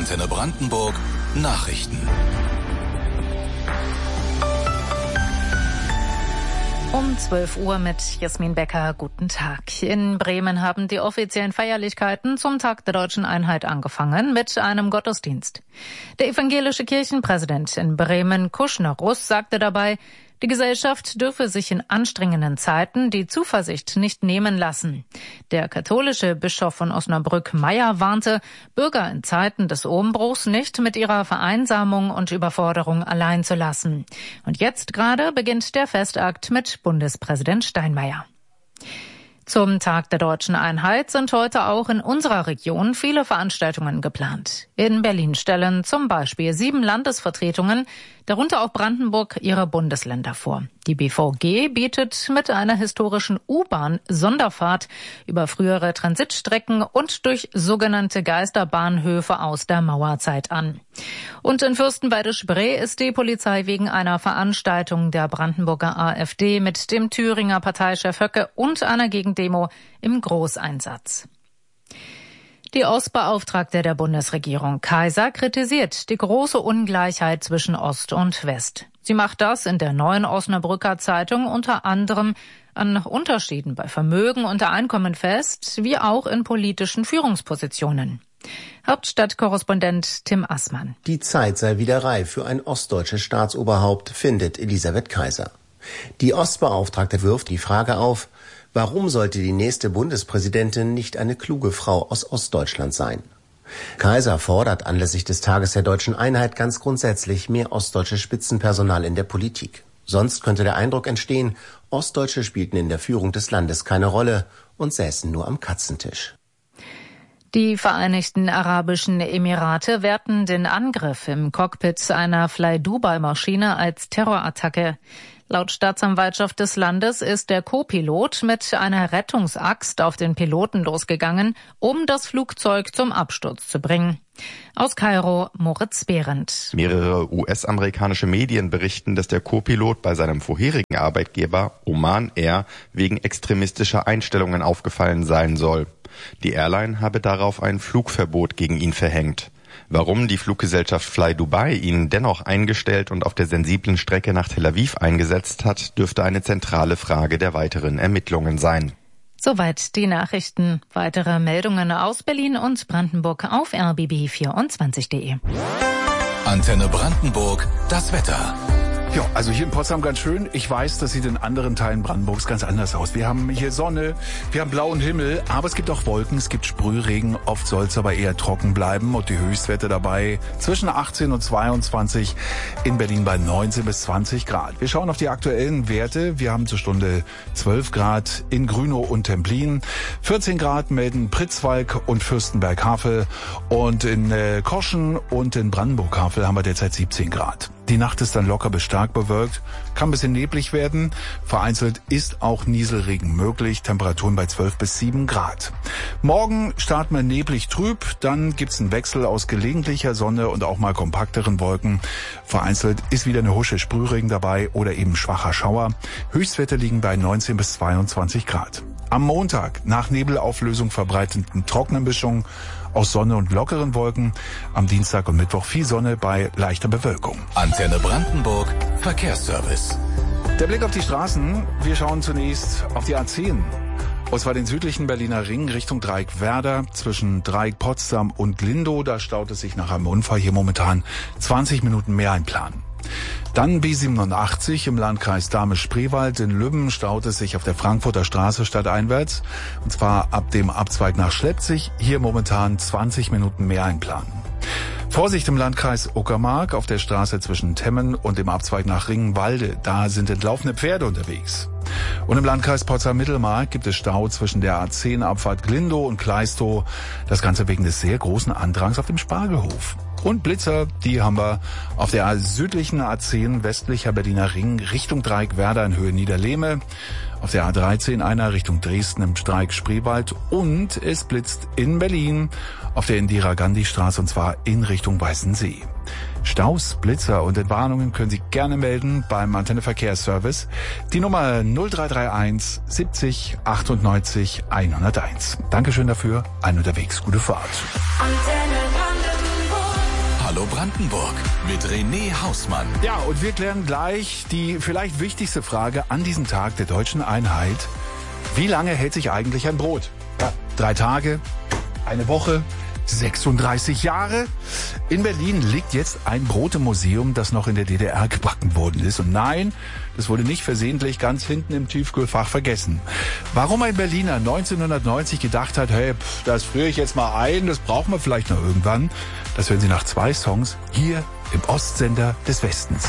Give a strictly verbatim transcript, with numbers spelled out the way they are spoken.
Antenne Brandenburg Nachrichten. Um zwölf Uhr mit Jasmin Becker. Guten Tag. In Bremen haben die offiziellen Feierlichkeiten zum Tag der Deutschen Einheit angefangen mit einem Gottesdienst. Der evangelische Kirchenpräsident in Bremen, Kuschner-Russ, sagte dabei, die Gesellschaft dürfe sich in anstrengenden Zeiten die Zuversicht nicht nehmen lassen. Der katholische Bischof von Osnabrück, Meyer, warnte, Bürger in Zeiten des Umbruchs nicht mit ihrer Vereinsamung und Überforderung allein zu lassen. Und jetzt gerade beginnt der Festakt mit Bundespräsident Steinmeier. Zum Tag der Deutschen Einheit sind heute auch in unserer Region viele Veranstaltungen geplant. In Berlin stellen zum Beispiel sieben Landesvertretungen, darunter auch Brandenburg, ihre Bundesländer vor. Die B V G bietet mit einer historischen U-Bahn-Sonderfahrt über frühere Transitstrecken und durch sogenannte Geisterbahnhöfe aus der Mauerzeit an. Und in Fürstenwalde-Spree ist die Polizei wegen einer Veranstaltung der Brandenburger AfD mit dem Thüringer Parteichef Höcke und einer Gegendemo im Großeinsatz. Die Ostbeauftragte der Bundesregierung, Kaiser, kritisiert die große Ungleichheit zwischen Ost und West. Sie macht das in der Neuen Osnabrücker Zeitung unter anderem an Unterschieden bei Vermögen und Einkommen fest, wie auch in politischen Führungspositionen. Hauptstadtkorrespondent Tim Assmann. Die Zeit sei wieder reif für ein ostdeutsches Staatsoberhaupt, findet Elisabeth Kaiser. Die Ostbeauftragte wirft die Frage auf, warum sollte die nächste Bundespräsidentin nicht eine kluge Frau aus Ostdeutschland sein? Kaiser fordert anlässlich des Tages der Deutschen Einheit ganz grundsätzlich mehr ostdeutsches Spitzenpersonal in der Politik. Sonst könnte der Eindruck entstehen, Ostdeutsche spielten in der Führung des Landes keine Rolle und säßen nur am Katzentisch. Die Vereinigten Arabischen Emirate werten den Angriff im Cockpit einer Fly-Dubai-Maschine als Terrorattacke. Laut Staatsanwaltschaft des Landes ist der Co-Pilot mit einer Rettungsaxt auf den Piloten losgegangen, um das Flugzeug zum Absturz zu bringen. Aus Kairo, Moritz Behrendt. Mehrere U S-amerikanische Medien berichten, dass der Co-Pilot bei seinem vorherigen Arbeitgeber Oman Air wegen extremistischer Einstellungen aufgefallen sein soll. Die Airline habe darauf ein Flugverbot gegen ihn verhängt. Warum die Fluggesellschaft Fly Dubai ihn dennoch eingestellt und auf der sensiblen Strecke nach Tel Aviv eingesetzt hat, dürfte eine zentrale Frage der weiteren Ermittlungen sein. Soweit die Nachrichten. Weitere Meldungen aus Berlin und Brandenburg auf r b b vierundzwanzig punkt de. Antenne Brandenburg, das Wetter. Ja, also hier in Potsdam ganz schön. Ich weiß, das sieht in anderen Teilen Brandenburgs ganz anders aus. Wir haben hier Sonne, wir haben blauen Himmel, aber es gibt auch Wolken, es gibt Sprühregen. Oft soll es aber eher trocken bleiben und die Höchstwerte dabei zwischen achtzehn und zweiundzwanzig, in Berlin bei neunzehn bis zwanzig Grad. Wir schauen auf die aktuellen Werte. Wir haben zur Stunde zwölf Grad in Grünow und Templin, vierzehn Grad melden Pritzwalk und Fürstenberg-Havel und in äh, Koschen und in Brandenburg-Havel haben wir derzeit siebzehn Grad. Die Nacht ist dann locker bis stark bewölkt, kann ein bisschen neblig werden. Vereinzelt ist auch Nieselregen möglich, Temperaturen bei zwölf bis sieben Grad. Morgen starten wir neblig trüb, dann gibt's einen Wechsel aus gelegentlicher Sonne und auch mal kompakteren Wolken. Vereinzelt ist wieder eine Husche Sprühregen dabei oder eben schwacher Schauer. Höchstwerte liegen bei neunzehn bis zweiundzwanzig Grad. Am Montag nach Nebelauflösung verbreitenden trockenen Mischungen aus Sonne und lockeren Wolken. Am Dienstag und Mittwoch viel Sonne bei leichter Bewölkung. Antenne Brandenburg, Verkehrsservice. Der Blick auf die Straßen. Wir schauen zunächst auf die A zehn. Und zwar den südlichen Berliner Ring Richtung Dreieck Werder zwischen Dreieck Potsdam und Lindow. Da staut es sich nach einem Unfall hier momentan zwanzig Minuten mehr einplanen. Dann B siebenundachtzig im Landkreis Dahme-Spreewald. In Lübben staut es sich auf der Frankfurter Straße stadteinwärts. Und zwar ab dem Abzweig nach Schleppzig. Hier momentan zwanzig Minuten mehr einplanen. Vorsicht im Landkreis Uckermark auf der Straße zwischen Temmen und dem Abzweig nach Ringenwalde. Da sind entlaufene Pferde unterwegs. Und im Landkreis Potsdam-Mittelmark gibt es Stau zwischen der A zehn Abfahrt Glindow und Kleistow. Das Ganze wegen des sehr großen Andrangs auf dem Spargelhof. Und Blitzer, die haben wir auf der südlichen A zehn westlicher Berliner Ring Richtung Dreieck Werder in Höhe Niederlehme. Auf der A dreizehn einer Richtung Dresden im Dreieck Spreewald. Und es blitzt in Berlin auf der Indira-Gandhi-Straße und zwar in Richtung Weißensee. Staus, Blitzer und Entwarnungen können Sie gerne melden beim Antenne Verkehrsservice. Die Nummer null drei drei eins siebzig achtundneunzig hunderteins. Dankeschön dafür. Ein unterwegs, gute Fahrt. Antenne Brandenburg. Hallo Brandenburg mit René Hausmann. Ja, und wir klären gleich die vielleicht wichtigste Frage an diesem Tag der deutschen Einheit. Wie lange hält sich eigentlich ein Brot? Ja, drei Tage, eine Woche, sechsunddreißig Jahre? In Berlin liegt jetzt ein Brotemuseum, das noch in der D D R gebacken worden ist. Und nein, das wurde nicht versehentlich ganz hinten im Tiefkühlfach vergessen. Warum ein Berliner neunzehnhundertneunzig gedacht hat, hey, pff, das friere ich jetzt mal ein, das brauchen wir vielleicht noch irgendwann, das hören Sie nach zwei Songs hier im Ostsender des Westens.